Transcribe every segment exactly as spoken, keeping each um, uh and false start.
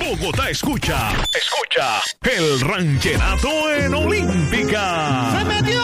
Bogotá escucha, escucha el ranchenato en Olímpica. ¡Se metió!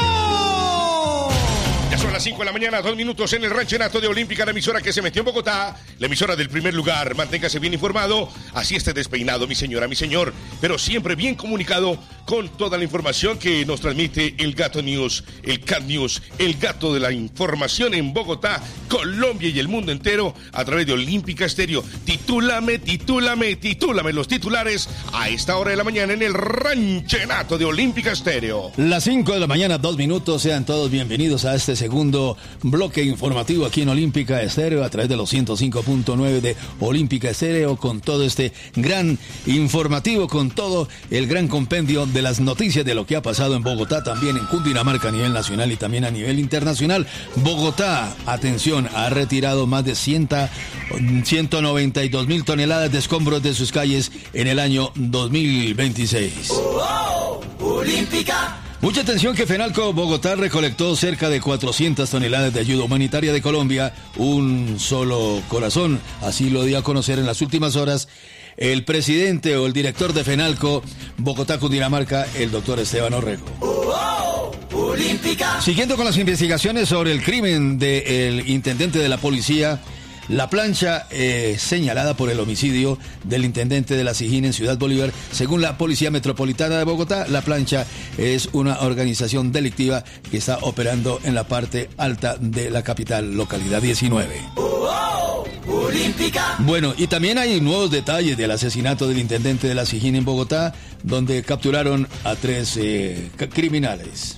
Ya son las cinco de la mañana, dos minutos en el ranchenato de Olímpica, la emisora que se metió en Bogotá, la emisora del primer lugar. Manténgase bien informado, así esté despeinado, mi señora, mi señor, pero siempre bien comunicado con toda la información que nos transmite el Gato News, el Cat News, el gato de la información en Bogotá, Colombia y el mundo entero a través de Olímpica Estéreo. Titúlame, titúlame, titúlame los titulares a esta hora de la mañana en el ranchenato de Olímpica Estéreo. Las cinco de la mañana, dos minutos, sean todos bienvenidos a este segundo bloque informativo aquí en Olímpica Estéreo a través de los ciento cinco punto nueve de Olímpica Estéreo, con todo este gran informativo, con todo el gran compendio de las noticias de lo que ha pasado en Bogotá, también en Cundinamarca a nivel nacional y también a nivel internacional. Bogotá, atención, ha retirado más de ciento noventa y dos mil toneladas de escombros de sus calles en el año dos mil veintiséis. ¡Oh, oh, Olímpica! Mucha atención que Fenalco Bogotá recolectó cerca de cuatrocientas toneladas de ayuda humanitaria de Colombia, un solo corazón, así lo dio a conocer en las últimas horas el presidente o el director de Fenalco Bogotá, Cundinamarca, el doctor Esteban Orrego. ¡Oh, oh, Olímpica! Siguiendo con las investigaciones sobre el crimen del intendente de la policía, la plancha eh, señalada por el homicidio del intendente de la Sijín en Ciudad Bolívar, según la Policía Metropolitana de Bogotá, la plancha es una organización delictiva que está operando en la parte alta de la capital, localidad diecinueve. ¡Oh, oh, Olímpica! Bueno, y también hay nuevos detalles del asesinato del intendente de la Sijín en Bogotá, donde capturaron a tres eh, criminales.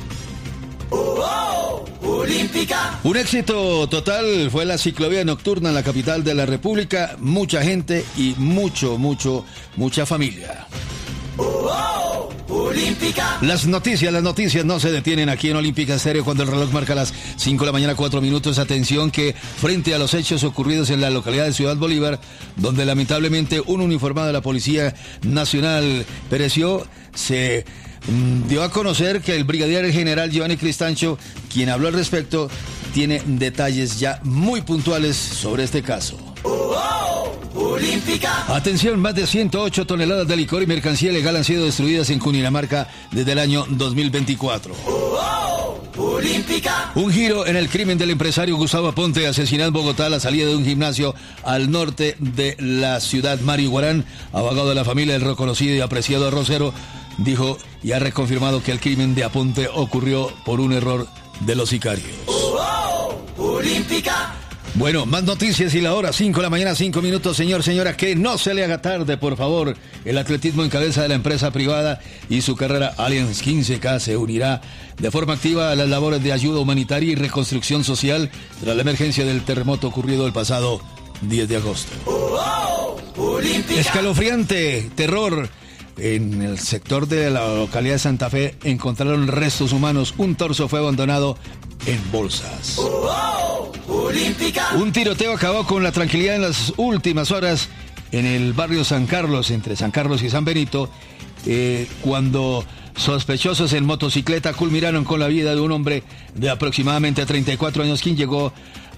¡Oh, oh, Olímpica! Un éxito total fue la ciclovía nocturna en la capital de la República, mucha gente y mucho, mucho, mucha familia. ¡Oh, oh, Olímpica! Las noticias, las noticias no se detienen aquí en Olímpica Estéreo cuando el reloj marca las cinco de la mañana, cuatro minutos. Atención que frente a los hechos ocurridos en la localidad de Ciudad Bolívar, donde lamentablemente un uniformado de la Policía Nacional pereció, se dio a conocer que el brigadier general Giovanni Cristancho, quien habló al respecto, tiene detalles ya muy puntuales sobre este caso. ¡Oh, oh, Olímpica! Atención, más de ciento ocho toneladas de licor y mercancía ilegal han sido destruidas en Cundinamarca desde el año dos mil veinticuatro. ¡Oh, oh, Olímpica! Un giro en el crimen del empresario Gustavo Aponte, asesinado en Bogotá a la salida de un gimnasio al norte de la ciudad. Mario Guarán, abogado de la familia del reconocido y apreciado arrocero, dijo y ha reconfirmado que el crimen de Aponte ocurrió por un error de los sicarios. ¡Oh, oh, Olímpica! Bueno, más noticias y la hora, cinco de la mañana, cinco minutos, señor, señora, que no se le haga tarde, por favor. El atletismo en cabeza de la empresa privada y su carrera Allianz quince K se unirá de forma activa a las labores de ayuda humanitaria y reconstrucción social tras la emergencia del terremoto ocurrido el pasado diez de agosto. ¡Oh, oh, Olímpica! Escalofriante terror. En el sector de la localidad de Santa Fe encontraron restos humanos. Un torso fue abandonado en bolsas. ¡Oh, oh, Olímpica! Un tiroteo acabó con la tranquilidad en las últimas horas en el barrio San Carlos, entre San Carlos y San Benito, eh, cuando sospechosos en motocicleta culminaron con la vida de un hombre de aproximadamente treinta y cuatro años, quien llegó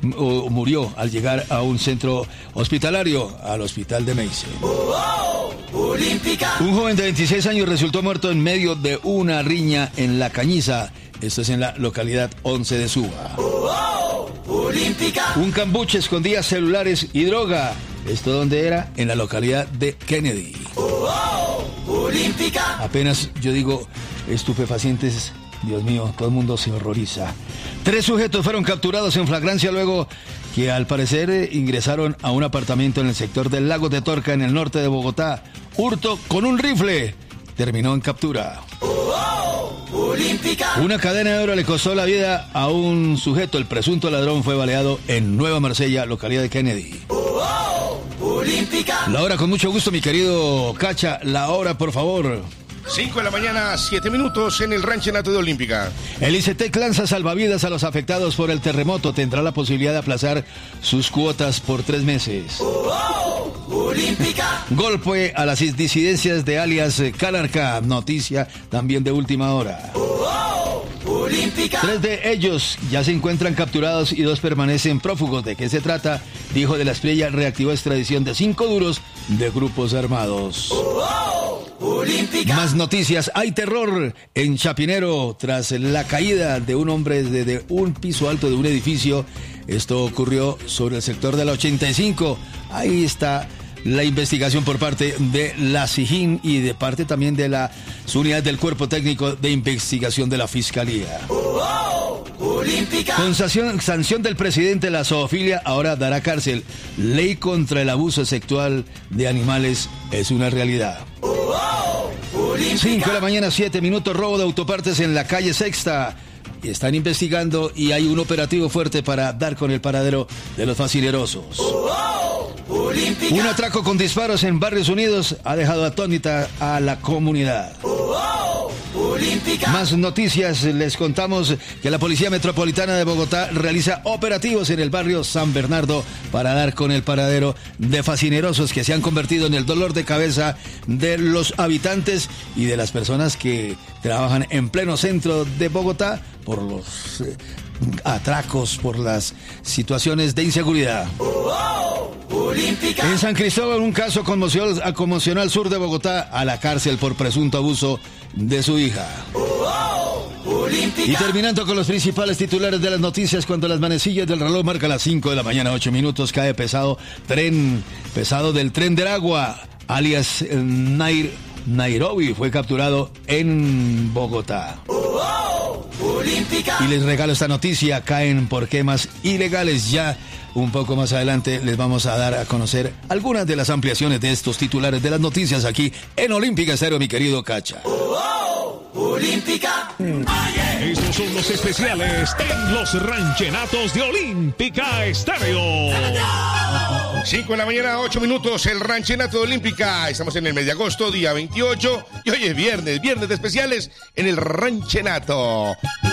o murió al llegar a un centro hospitalario, al hospital de Meice. ¡Oh, oh, Olímpica! Un joven de veintiséis años resultó muerto en medio de una riña en La Cañiza. Esto es en la localidad once de Suba. ¡Oh, oh, Olímpica! Un cambuche escondía celulares y droga. ¿Esto dónde era? En la localidad de Kennedy. ¡Oh, oh, Olímpica! Apenas yo digo estupefacientes, Dios mío, todo el mundo se horroriza. Tres sujetos fueron capturados en flagrancia luego que al parecer ingresaron a un apartamento en el sector del Lago de Torca, en el norte de Bogotá. Hurto con un rifle terminó en captura. ¡Oh, Olímpica! Una cadena de oro le costó la vida a un sujeto. El presunto ladrón fue baleado en Nueva Marsella, localidad de Kennedy. ¡Oh, Olímpica! La hora con mucho gusto, mi querido Cacha. La hora, por favor. cinco de la mañana, siete minutos en el ranchenato de Olímpica. El ICETEC lanza salvavidas a los afectados por el terremoto. Tendrá la posibilidad de aplazar sus cuotas por tres meses. ¡Oh, Olímpica! Golpe a las disidencias de alias Calarca. Noticia también de última hora. ¡Oh, Olímpica! Olímpica. Tres de ellos ya se encuentran capturados y dos permanecen prófugos. ¿De qué se trata? Dijo de la Espriella reactivó extradición de cinco duros de grupos armados. Oh, Olímpica. Más noticias. Hay terror en Chapinero tras la caída de un hombre desde un piso alto de un edificio. Esto ocurrió sobre el sector de la ochenta y cinco. Ahí está la investigación por parte de la SIJIN y de parte también de las unidades del Cuerpo Técnico de Investigación de la Fiscalía. Oh, Olímpica. Con sanción, sanción del presidente, la zoofilia ahora dará cárcel. Ley contra el abuso sexual de animales es una realidad. Oh, Olímpica. cinco de la mañana, siete minutos, robo de autopartes en la calle Sexta. Están investigando y hay un operativo fuerte para dar con el paradero de los facinerosos. Oh, Olímpica. Un atraco con disparos en Barrios Unidos ha dejado atónita a la comunidad. Oh, Olímpica. Más noticias, les contamos que la Policía Metropolitana de Bogotá realiza operativos en el barrio San Bernardo para dar con el paradero de facinerosos que se han convertido en el dolor de cabeza de los habitantes y de las personas que trabajan en pleno centro de Bogotá por los eh, atracos, por las situaciones de inseguridad. Oh, Olímpica. En San Cristóbal, un caso conmocionó, conmocionó al sur de Bogotá a la cárcel por presunto abuso de su hija. Oh, Olímpica. Y terminando con los principales titulares de las noticias, cuando las manecillas del reloj marcan las cinco de la mañana, ocho minutos, cae pesado tren, pesado del tren del agua, alias eh, Nair, Nairobi, fue capturado en Bogotá. Oh, Olímpica. Y les regalo esta noticia, caen por quemas ilegales. Ya un poco más adelante les vamos a dar a conocer algunas de las ampliaciones de estos titulares de las noticias aquí en Olímpica Estéreo, mi querido Cacha. Oh, Olímpica. Estos son los especiales en los ranchenatos de Olímpica Estéreo. cinco de la mañana, ocho minutos, el ranchenato de Olímpica. Estamos en el mes de agosto, día veintiocho. Y hoy es viernes, viernes de especiales en el ranchenato.